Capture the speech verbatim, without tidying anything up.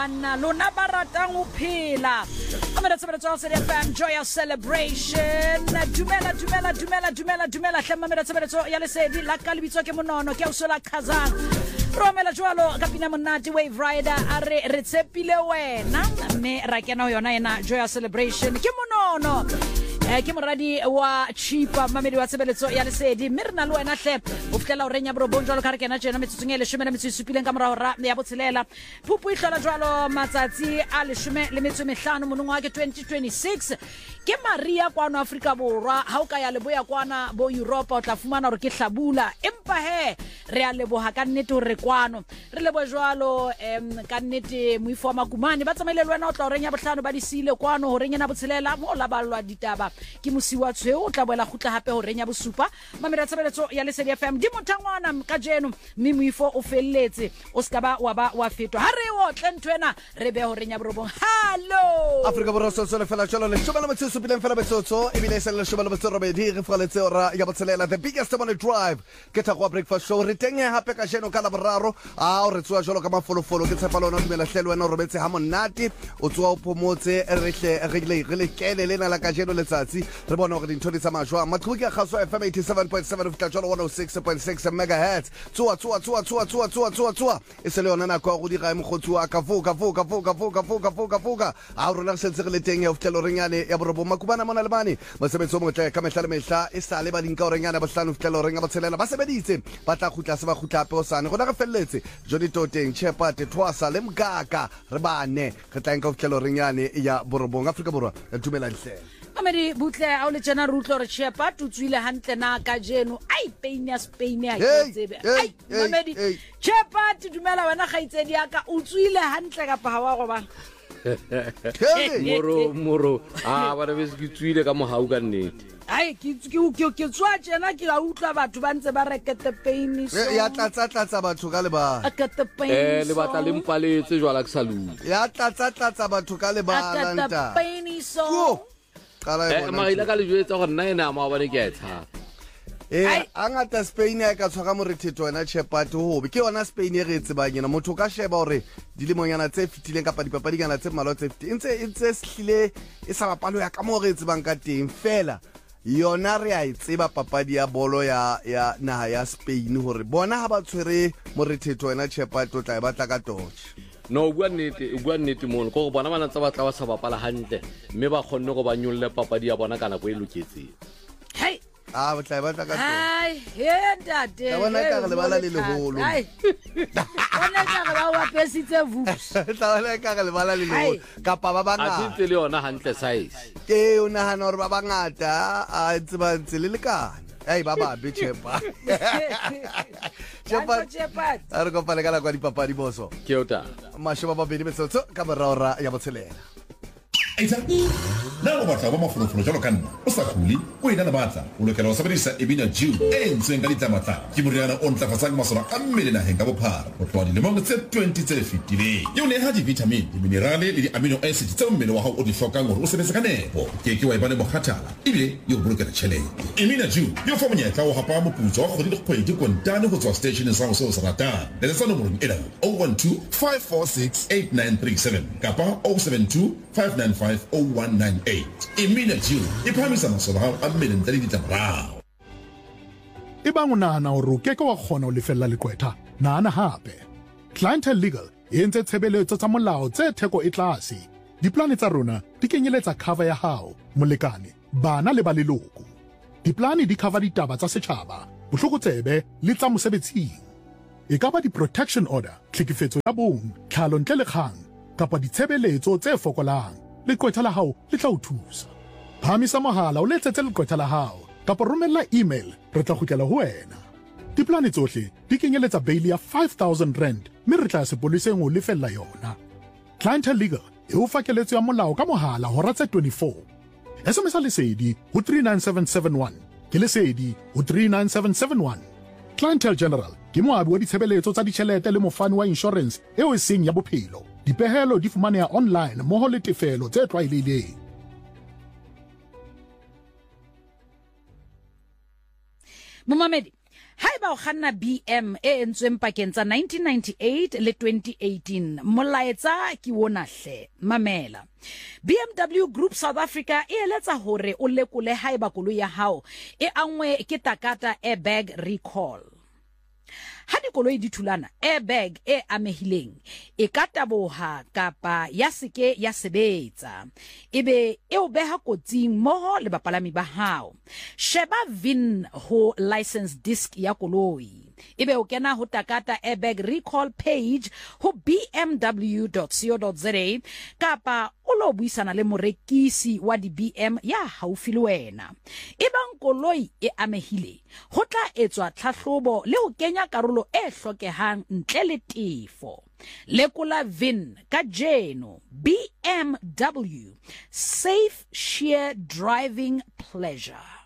bana lona baratang o phela amara tsebetso tsa se F M Joy Celebration dumela dumela dumela dumela dumela hlema mera tsebetso ya lesedi la ka lebitso ke monono ke usola khazang romela jwalo ka pina monate Wave Rider a re re tshepile wena mme ra kena yona ena Joy Celebration ke monono eh ke moradi wa Chipa mamedi wa tsebetso ya lesedi mme rena le wena hle o fitlela o renya bro bonjalo ka re kena tjena metsutsung e leshome le metso supileng ka mora hora ya botshelela phupu ihlola jwalo matsatsi a leshome le metso mehlano monong wa ke twenty twenty-six ke Maria kwano Afrika borwa ha o ka ya leboya kwana bo Europe o tla fumana hore ke hlabula empa he re a leboha ka nnete hore kwano re lebo jwalo em ka nnete moifo makumane ba tsamaile le wena o tla o renya bohlano ba disile kwano ho renya na botshelela mo la balwa ditaba ke musiwa tshweu o tla boela khutla hape ho renya bosupa mamela tshebeletso ya lesedi F M di mothangwana ka jeno mme moifo o felletse o ska ba wa ba wa fetwa ha re o tlentwena re be ho renya borobong hallo Afrika borwa so so le fela tsholo le shobana motse so bileng fela betsotso e bile se le shobana botso robedi re faletse ora ya botshelela the biggest on the drive ke tha go breakfast show re teng hape ka jeno ka la boraro a o re tswa jolo ka mafolofolo ke tshepa lona dumela hlelo wena o robetse ha monate o tswa o phomotse re hle re le re le kele lena la ka jeno letsatsi re bona hore dintho di tsamaya jwa maqhubu ke khaso F M eighty-seven point seven of Tjolo one oh six point six megahertz tswa tswa tswa tswa tswa tswa tswa tswa e se le yona na kwa go di ga mogotsi wa ka vuka vuka vuka vuka vuka vuka vuka a rona re setse re le teng ya ftelo renyane ya borobo makubana mona le bane ba sebetso mo tle ka mehla le mehla e sa le ba dinka renyane ba hlano ftelo renga ba tshelela ba sebeditse ba tla khutla se ba khutla pe o sane gona re felletse jodi toteng chepa te twasa le mgaka re bane re tla nka ftelo renyane ya borobong Afrika borwa ya tumela hle amedi butle a o le tsena rutlo re chepa tutswile hantle na ka jeno ai pain ya Spain ya tsebe ai amedi chepa tudumela wena gaitsedi aka utswile hantle ka pa wa go ba moro moro a ba re se tswile ka mohau ka nnete ai ke ke ke tswa tsena ke ga utla batho ba ntse ba rekete pain so ya tlatsa tlatsa batho ka le ba eh le batla le mpaletse jwala ke salu ya tlatsa tlatsa batho ka le ba lanta pain so eh ma ile ka le jwetsa gore nna ena ma ba le ke etsa eh angata Spain ya ka tshwara morethetho wena chepato hobe ke yona Spain e re tsebang yena motho ka sheba hore dilemonyana tse fitileng ka dipapadi kana tse malwa tse fitileng ntse ntse sehlile e sa bapalo ya ka mo re tsebang ka teng fela yona re a itseba papadi ya bolo ya ya naha ya Spain hore bona ha ba tshwere morethetho wena chepato tla ba tla ka torch no bua nnete bua nnete mono go bona bana tsa batla ba sa bapala hantle mme ba khonne go ba nyolle papadi ya bona kana go e loketseng hey ah ba tla ba tla ka torch ai he dade ka bona ka le bala le leholo ai bona ka ba wa pesitse vups tla bona ka le bala le leholo ka pa ba banga a tsitse le yona hantle size ke o nahana hore ba bangata a tseba ntse le lekana ai baba be chepa chepa chepa are go pala kala kwa dipapadi boso ke ota masho ba bedi metsotso ka morara ya botshelela Aitsa na go batla ba mafolofolo jalo ka nna o sa khuli o ina na batla o lokela ho sebedisa Ebina Jew e ntseng ka ditsamata ke moriana o ntlafatsang masole a mmele na henga bophara o tloa dilemong tse twenty tse fitileng yo ne ha di vitamin di minerale le di amino acids tse mmele wa hao o di hlokang hore o sebetse ka nepo ke ke wa ibane bokhathala ile yo bolokela tšhelete Ebina Jew yo fa monyetla o hapa moputso wa kgwedi le kgwedi kontane go tswa station sa go se o sa ratang le tsa nomoro ena oh one two five four six eight nine three seven kapa oh seven two five nine five oh one nine eight Emina Jew iphamisa masolo ha a mmele ntle le ditlamorao e bang o nahana hore o keke wa kgona ho lefella lekwetha nahana hape Clientele Legal e entse tshebeletso tsa molao tse theko e tlase diplane tsa rona di kenyeletsa cover ya hao molekane bana le ba leloko diplane di cover ditaba tsa setjhaba bohlokotsebe le tsa mosebetsing e ka ba di protection order tlhekefetso ya bong tlhalo ntle le kgang kapa ditshebeletso tse fokolang lekwetha la hao le tla o thusa phamisa mohala o letsetse lekwetha la hao kapa romella email re tla kgutlela ho wena diplane tsohle di kenyeletsa bail ya five thousand rand mme re tla sepoliseng o lefella yona Clientele Legal e o fa keletso ya molao ka mohala hora tse twenty-four S M S lesedi ho three nine seven seven one ke lesedi ho three nine seven seven one Clientele General ke moabi wa ditshebeletso tsa ditjhelete le mofani wa insurance eo e seng ya bophelo dipehelo di fumaneha online mmoho le tefelo tse tlwaelehileng Momamedi Haiba o kganna B M e entsweng pakeng tsa nineteen ninety-eight le twenty eighteen molaetsa ke wona hle mamela. B M W Group South Africa e eletsa hore o lekole haiba koloi ya hao e angwe ke takata airbag recall. Ha dikoloi di thulana airbag e amehileng e ka taboha kapa ya seke ya sebetsa ebe e o beha kotsing moho le bapalami ba hao. Sheba V I N ho license disc ya koloi ebe o kena ho takata airbag recall page ho b m w dot co dot za kapa o lo buisana le morekisi wa di B M ya haufi le wena. Ebang koloi e amehile ho tla etswa tlhahlobo le ho kenya karolo e hlokehang ntle le tefo. Lekola V I N ka jeno. B M W, safe sheer driving pleasure.